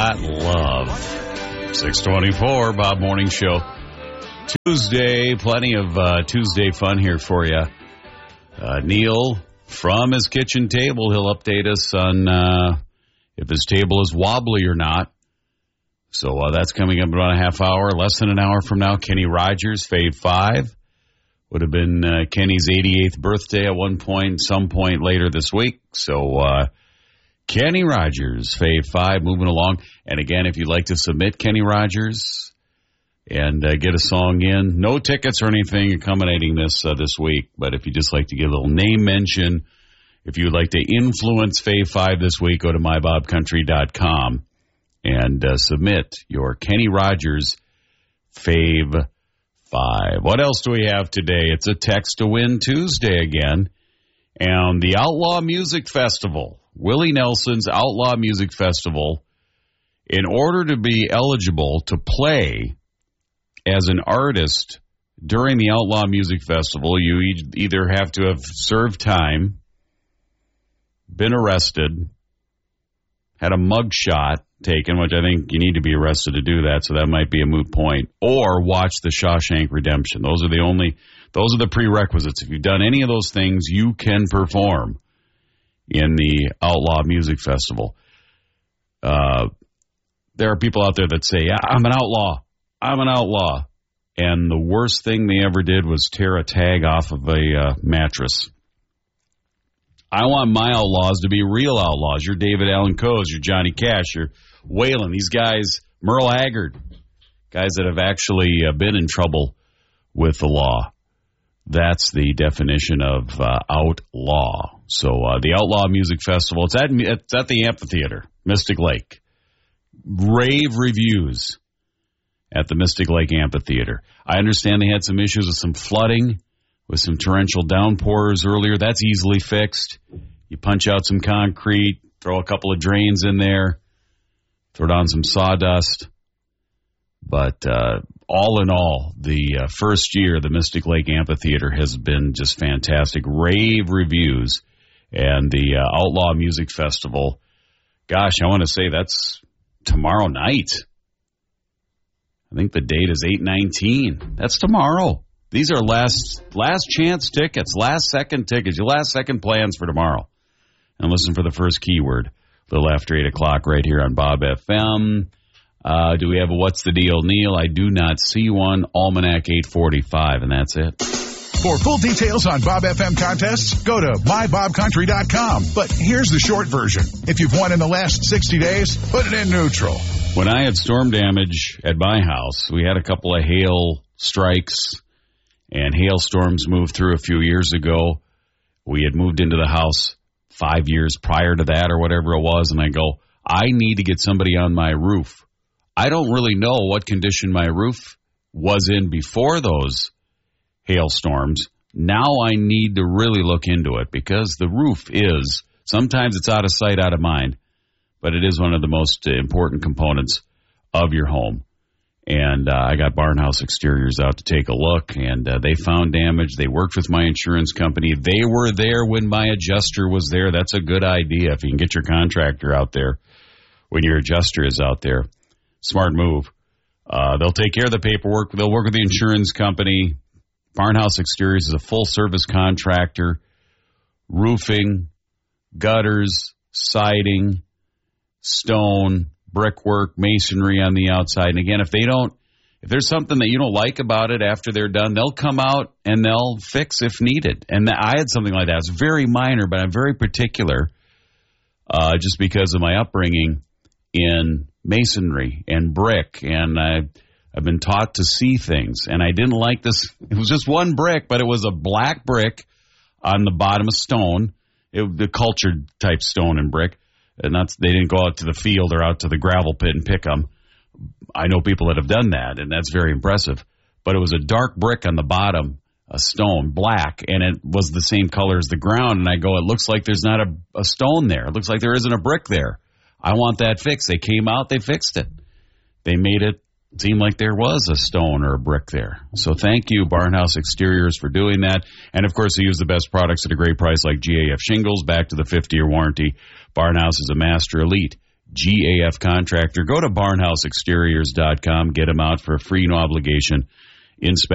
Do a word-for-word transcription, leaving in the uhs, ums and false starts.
got love. six twenty-four, Bob Morning Show. Tuesday, plenty of uh, Tuesday fun here for you. Uh, Neil, from his kitchen table, he'll update us on uh, if his table is wobbly or not. So uh, that's coming up in about a half hour, less than an hour from now. Kenny Rogers, Fave five. Would have been uh, Kenny's eighty-eighth birthday at one point, some point later this week. So uh, Kenny Rogers, Fave five, moving along. And again, if you'd like to submit Kenny Rogers and uh, get a song in, no tickets or anything accommodating this uh, this week. But if you just like to get a little name mention, if you would like to influence Fave five this week, go to my bob country dot com and uh, submit your Kenny Rogers Fave five. What else do we have today? It's a Text to Win Tuesday again. And the Outlaw Music Festival, Willie Nelson's Outlaw Music Festival, in order to be eligible to play as an artist during the Outlaw Music Festival, you e- either have to have served time, been arrested, had a mug shot taken, which I think you need to be arrested to do that, so that might be a moot point, or watch The Shawshank Redemption. Those are the only, those are the prerequisites. If you've done any of those things, you can perform in the Outlaw Music Festival. Uh, there are people out there that say, yeah, I'm an outlaw. I'm an outlaw. And the worst thing they ever did was tear a tag off of a uh, mattress. I want my outlaws to be real outlaws. You're David Allan Coe's, you're Johnny Cash, you're Waylon. These guys, Merle Haggard, guys that have actually uh, been in trouble with the law. That's the definition of uh, outlaw. So uh, the Outlaw Music Festival, it's at, it's at the amphitheater, Mystic Lake. Rave reviews at the Mystic Lake Amphitheater. I understand they had some issues with some flooding, with some torrential downpours earlier. That's easily fixed. You punch out some concrete, throw a couple of drains in there, throw down some sawdust. But uh, all in all, the uh, first year, the Mystic Lake Amphitheater has been just fantastic. Rave reviews. And the uh, Outlaw Music Festival, gosh, I want to say that's tomorrow night. I think the date is eight nineteen. That's tomorrow. These are last last chance tickets, last second tickets, your last second plans for tomorrow. And listen for the first keyword a little after eight o'clock right here on Bob F M. Uh, do we have a What's the Deal, Neil? I do not see one. Almanac eight forty-five, and that's it. For full details on Bob F M contests, go to my bob country dot com. But here's the short version. If you've won in the last sixty days, put it in neutral. When I had storm damage at my house, we had a couple of hail strikes and hailstorms moved through a few years ago. We had moved into the house five years prior to that or whatever it was, and I go, I need to get somebody on my roof. I don't really know what condition my roof was in before those hailstorms. Now I need to really look into it because the roof is, sometimes it's out of sight, out of mind, but it is one of the most important components of your home. And uh, I got Barnhouse Exteriors out to take a look, and uh, they found damage. They worked with my insurance company. They were there when my adjuster was there. That's a good idea if you can get your contractor out there when your adjuster is out there. Smart move. Uh, they'll take care of the paperwork. They'll work with the insurance company. Barnhouse Exteriors is a full-service contractor. Roofing, gutters, siding, stone, brickwork, masonry on the outside. And again, if they don't, if there's something that you don't like about it after they're done, they'll come out and they'll fix if needed. And I had something like that. It's very minor, but I'm very particular uh, just because of my upbringing in masonry and brick. And I, I've been taught to see things. And I didn't like this. It was just one brick, but it was a black brick on the bottom of stone, it, the cultured type stone and brick. And that's, they didn't go out to the field or out to the gravel pit and pick them. I know people that have done that, and that's very impressive. But it was a dark brick on the bottom, a stone, black, and it was the same color as the ground. And I go, it looks like there's not a, a stone there. It looks like there isn't a brick there. I want that fixed. They came out, they fixed it. They made it seem like there was a stone or a brick there. So thank you, Barnhouse Exteriors, for doing that. And, of course, they use the best products at a great price like G A F shingles, back to the fifty-year warranty. Barnhouse is a master elite G A F contractor. Go to barnhouse exteriors dot com. Get them out for a free, no obligation inspection.